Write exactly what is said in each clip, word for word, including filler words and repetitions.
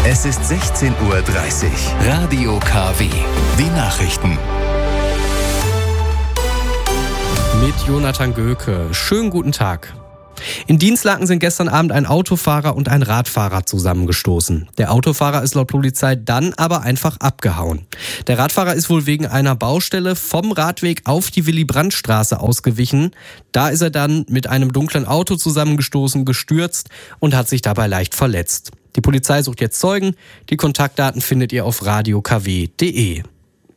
Es ist sechzehn Uhr dreißig. Radio K W. Die Nachrichten. Mit Jonathan Göke. Schönen guten Tag. In Dinslaken sind gestern Abend ein Autofahrer und ein Radfahrer zusammengestoßen. Der Autofahrer ist laut Polizei dann aber einfach abgehauen. Der Radfahrer ist wohl wegen einer Baustelle vom Radweg auf die Willy-Brandt-Straße ausgewichen. Da ist er dann mit einem dunklen Auto zusammengestoßen, gestürzt und hat sich dabei leicht verletzt. Die Polizei sucht jetzt Zeugen. Die Kontaktdaten findet ihr auf radio k w punkt d e.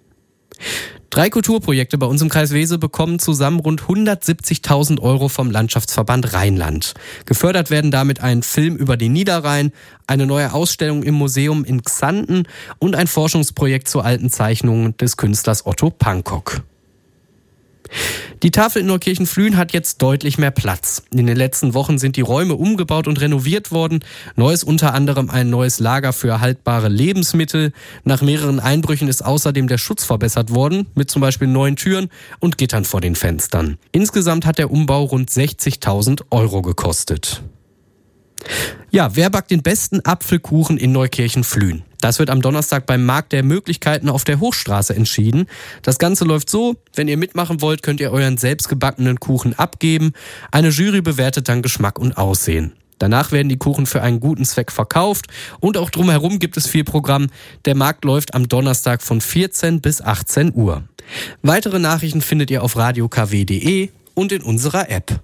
Drei Kulturprojekte bei uns im Kreis Wesel bekommen zusammen rund hundertsiebzigtausend Euro vom Landschaftsverband Rheinland. Gefördert werden damit ein Film über den Niederrhein, eine neue Ausstellung im Museum in Xanten und ein Forschungsprojekt zu alten Zeichnungen des Künstlers Otto Pankok. Die Tafel in Neukirchen-Flühen hat jetzt deutlich mehr Platz. In den letzten Wochen sind die Räume umgebaut und renoviert worden. Neu ist unter anderem ein neues Lager für haltbare Lebensmittel. Nach mehreren Einbrüchen ist außerdem der Schutz verbessert worden, mit zum Beispiel neuen Türen und Gittern vor den Fenstern. Insgesamt hat der Umbau rund sechzigtausend Euro gekostet. Ja, wer backt den besten Apfelkuchen in Neukirchen-Flühen? Das wird am Donnerstag beim Markt der Möglichkeiten auf der Hochstraße entschieden. Das Ganze läuft so: Wenn ihr mitmachen wollt, könnt ihr euren selbstgebackenen Kuchen abgeben. Eine Jury bewertet dann Geschmack und Aussehen. Danach werden die Kuchen für einen guten Zweck verkauft und auch drumherum gibt es viel Programm. Der Markt läuft am Donnerstag von vierzehn bis achtzehn Uhr. Weitere Nachrichten findet ihr auf radio k w punkt d e und in unserer App.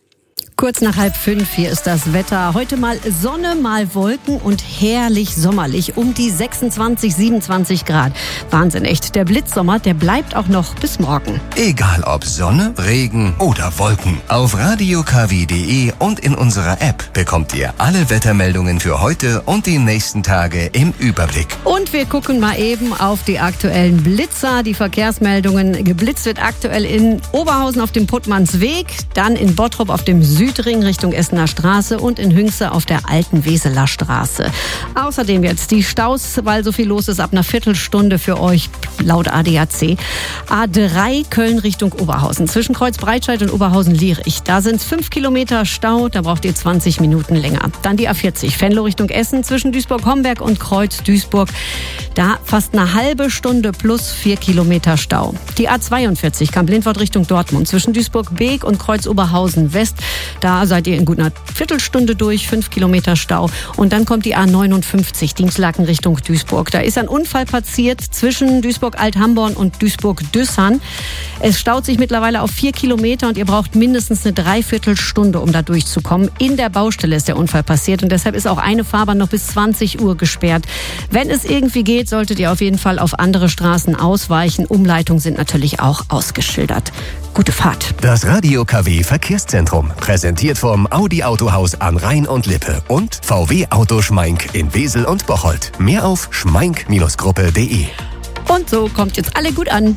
Kurz nach halb fünf, hier ist das Wetter. Heute mal Sonne, mal Wolken und herrlich sommerlich. Um die sechsundzwanzig, siebenundzwanzig Grad. Wahnsinn, echt. Der Blitzsommer, der bleibt auch noch bis morgen. Egal ob Sonne, Regen oder Wolken. Auf radio k w punkt d e und in unserer App bekommt ihr alle Wettermeldungen für heute und die nächsten Tage im Überblick. Und wir gucken mal eben auf die aktuellen Blitzer, die Verkehrsmeldungen. Geblitzt wird aktuell in Oberhausen auf dem Puttmannsweg, dann in Bottrop auf dem Süd Südring Richtung Essener Straße und in Hünxe auf der alten Weseler Straße. Außerdem jetzt die Staus, weil so viel los ist, ab einer Viertelstunde für euch laut A D A C. A drei Köln Richtung Oberhausen. Zwischen Kreuzbreitscheid und Oberhausen-Lierich. Da sind es fünf Kilometer Stau, da braucht ihr zwanzig Minuten länger. Dann die A vierzig Venlo Richtung Essen zwischen Duisburg-Homberg und Kreuz-Duisburg. Da fast eine halbe Stunde plus vier Kilometer Stau. Die A zweiundvierzig Kamp-Lindwort Richtung Dortmund zwischen Duisburg-Beek und Kreuz-Oberhausen-West. Da seid ihr in gut einer Viertelstunde durch, fünf Kilometer Stau. Und dann kommt die A neunundfünfzig, Dinslaken Richtung Duisburg. Da ist ein Unfall passiert zwischen Duisburg-Alt-Hamborn und Duisburg-Düssern. Es staut sich mittlerweile auf vier Kilometer und ihr braucht mindestens eine Dreiviertelstunde, um da durchzukommen. In der Baustelle ist der Unfall passiert und deshalb ist auch eine Fahrbahn noch bis zwanzig Uhr gesperrt. Wenn es irgendwie geht, solltet ihr auf jeden Fall auf andere Straßen ausweichen. Umleitungen sind natürlich auch ausgeschildert. Gute Fahrt. Das Radio K W Verkehrszentrum, präsentiert vom Audi Autohaus an Rhein und Lippe und V W Auto Schmeink in Wesel und Bocholt. Mehr auf schmeink Gruppe punkt d e. Und so kommt jetzt alle gut an.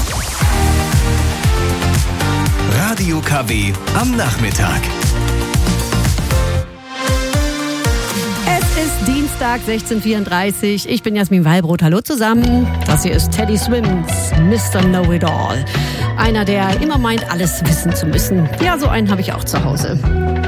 Radio K W am Nachmittag. Es ist Dienstag, sechzehn Uhr vierunddreißig. Ich bin Jasmin Wallbrot. Hallo zusammen. Das hier ist Teddy Swims, Mister Know-It-All. Einer, der immer meint, alles wissen zu müssen. Ja, so einen habe ich auch zu Hause.